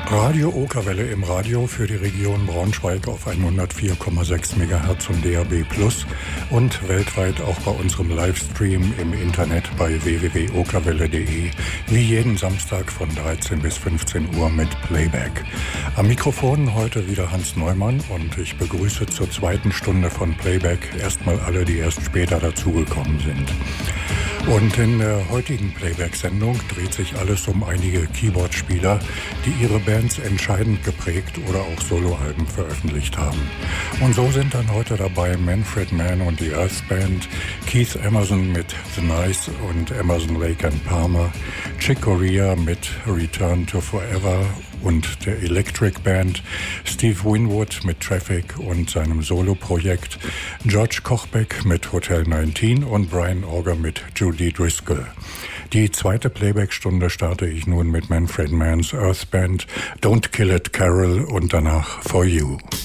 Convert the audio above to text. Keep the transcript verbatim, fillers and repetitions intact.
Radio Okerwelle im Radio für die Region Braunschweig auf hundertvier Komma sechs Megahertz und D A B Plus und weltweit auch bei unserem Livestream im Internet bei w w w punkt okerwelle punkt de, wie jeden Samstag von dreizehn bis fünfzehn Uhr mit Playback. Am Mikrofon heute wieder Hans Neumann und ich begrüße zur zweiten Stunde von Playback erstmal alle, die erst später dazugekommen sind. Und in der heutigen Playback-Sendung dreht sich alles um einige Keyboard-Spieler, die ihre Bands entscheidend geprägt oder auch Soloalben veröffentlicht haben. Und so sind dann heute dabei Manfred Mann und die Earth Band, Keith Emerson mit The Nice und Emerson, Lake and Palmer, Chick Corea mit Return to Forever und der Electric Band, Steve Winwood mit Traffic und seinem Solo-Projekt, George Kochbeck mit Hotel neunzehn und Brian Auger mit Judy Driscoll. Die zweite Playback-Stunde starte ich nun mit Manfred Mann's Earth Band, Don't Kill It Carol und danach For You.